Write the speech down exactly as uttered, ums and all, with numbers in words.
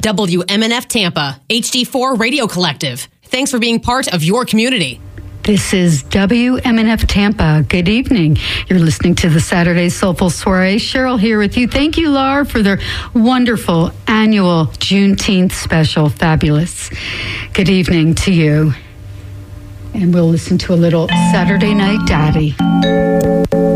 W M N F Tampa, H D four Radio Collective. Thanks for being part of your community. This is W M N F Tampa. Good evening. You're listening to the Saturday Soulful Soiree. Cheryl here with you. Thank you, Laura, for their wonderful annual Juneteenth special. Fabulous. Good evening to you. And we'll listen to a little Saturday Night Daddy.